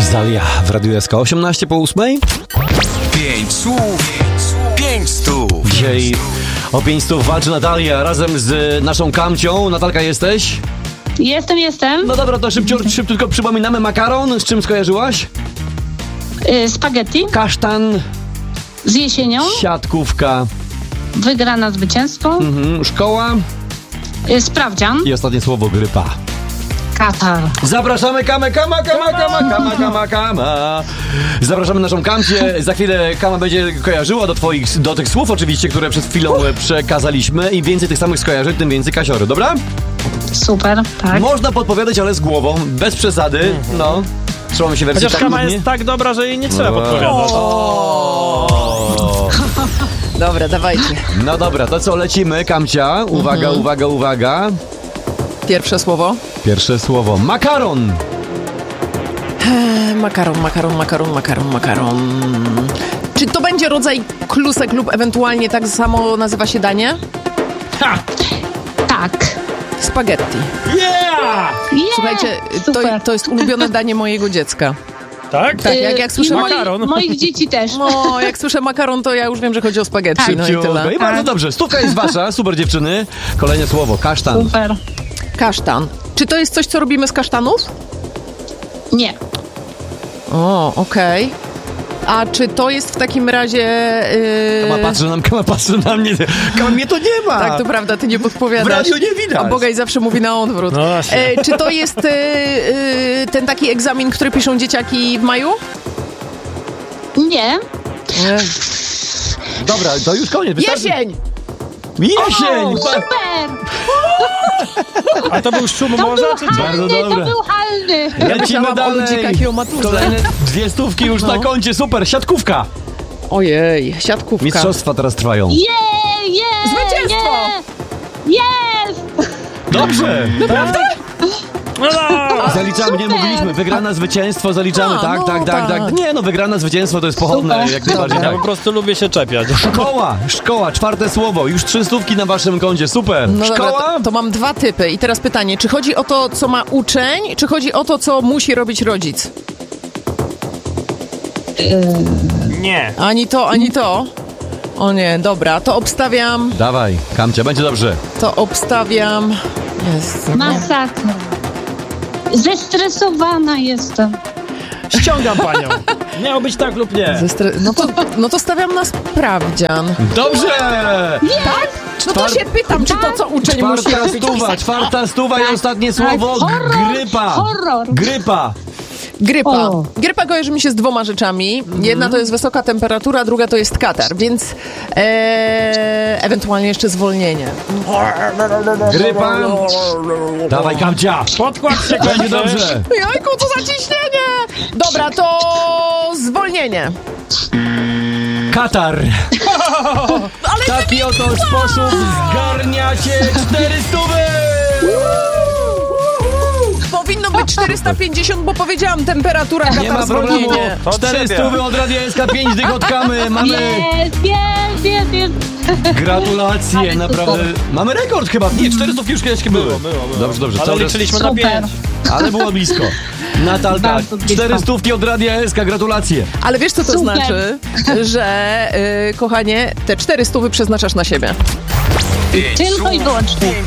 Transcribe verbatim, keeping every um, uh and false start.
Rosalia w Radiu S K. osiemnaście po ósmej. Pięć słów, pięć stów. Dzisiaj o pięć stów walczy Natalia razem z naszą Kamcią. Natalka, jesteś? Jestem, jestem. No dobra, to szybciutko, szybciutko przypominamy. Makaron, z czym skojarzyłaś? Y, spaghetti. Kasztan. Z jesienią. Siatkówka. Wygrana zwycięstwo. Mhm. Szkoła. Y, sprawdzian. I ostatnie słowo, grypa. Katar. Zapraszamy Kamę, Kama, Kama, Kama, Kama, Kama, Kama. Zapraszamy naszą Kamcię. Za chwilę Kama będzie kojarzyła do twoich, do tych słów oczywiście, które przed chwilą przekazaliśmy. Im więcej tych samych skojarzeń, tym więcej kasiory, dobra? Super, tak. Można podpowiadać, ale z głową, bez przesady, no. Trzymamy się wersji. Chociaż tak Kama lub nie? jest tak dobra, że jej nie trzeba O. podpowiadać. O. Dobra, dawajcie. No dobra, to co, lecimy, Kamcia? Uwaga, Mhm. uwaga, uwaga. Pierwsze słowo. Pierwsze słowo. Makaron. E, makaron, makaron, makaron, makaron, makaron. Czy to będzie rodzaj klusek lub ewentualnie tak samo nazywa się danie? Ha! Tak. Spaghetti. Yeah! Yeah! Słuchajcie, to, Super. to jest ulubione danie mojego dziecka. Tak? Tak, jak, jak Y, słyszę i moi, makaron. moich dzieci też. No, jak słyszę makaron, to ja już wiem, że chodzi o spaghetti. Tak. No i Szybciutko. tyle. I bardzo dobrze. Stówka jest wasza. Super, dziewczyny. Kolejne słowo. Kasztan. Super. Kasztan. Czy to jest coś, co robimy z kasztanów? Nie. O, okej. A czy to jest w takim razie... Yy... Kama patrzy na mnie, Kama patrzy na mnie. Kama, mnie to nie ma. Tak, to prawda, ty nie W podpowiadasz. radiu nie widać. A Bogaj zawsze mówi na odwrót. No właśnie. E, czy to jest e, e, ten taki egzamin, który piszą dzieciaki w maju? Nie. Dobra, to już koniec. Wystarczy. Jesień! Jesień! O, Ba- super. A to był szum To morza, był czy co? Bardzo halny, to dobre. był halny. Lecimy myślałam o dalej. ludzikach i o maturze. Kolejne dwie stówki już No. na koncie. Super. Siatkówka. Ojej, siatkówka. Mistrzostwa teraz trwają. Je, je, Zwycięstwo. je. Jest. Dobrze. Naprawdę? No, no. Zaliczamy, nie Super. mówiliśmy. Wygrana zwycięstwo, zaliczamy. A, tak, no tak, tak, tak. tak. Nie no, wygrana zwycięstwo to jest pochodne. Super. Jak najbardziej Ja tak. po prostu lubię się czepiać. Szkoła, szkoła, czwarte słowo. Już trzy stówki na waszym koncie. Super. No dobra, Szkoła? to, to mam dwa typy. I teraz pytanie, czy chodzi o to, co ma uczeń, czy chodzi o to, co musi robić rodzic? Nie. Ani to, ani to. O nie, dobra, to obstawiam, Dawaj, Kamcia, będzie dobrze. to obstawiam... Jest. Masakra. Zestresowana jestem. Ściągam panią. Miało być tak lub nie. Zestre- no, to, no to stawiam na sprawdzian. Dobrze! No to się pytam, czy to, co uczeń musi Czwarta robić. stuwa, czwarta stuwa i Tak. ostatnie słowo. Horror, Grypa. horror. Grypa. Grypa. O. Grypa kojarzy mi się z dwoma rzeczami. Jedna to jest wysoka temperatura, druga to jest katar, więc e, ewentualnie jeszcze zwolnienie. Grypa. Dawaj, Kamcia. Podkład się Będzie kończy. dobrze. Jajku, co za ciśnienie! Dobra, to zwolnienie. Katar. W taki oto sposób zgarniacie cztery stówy. Powinno być czterysta pięćdziesiąt, bo powiedziałam temperatura, katar, Nie ma problemu. zwolnienie. To Cztery ciebie. stówy od Radia S K, pięć dych od Kamy. Mamy Jest, jest, jest, jest. gratulacje, Ale naprawdę. super. Mamy rekord chyba. Nie, cztery stówki już kiedyś były. Było, było, było. Dobrze, dobrze. Ale Cały czas- liczyliśmy na Super. pięć. Ale było blisko. Natalka, Bardzo blisko. cztery stówki od Radia S K, gratulacje. Ale wiesz, co to Super. znaczy? Że, y, kochanie, te cztery stówy przeznaczasz na siebie. Pięć Tylko słów, i wyłącznie. pięć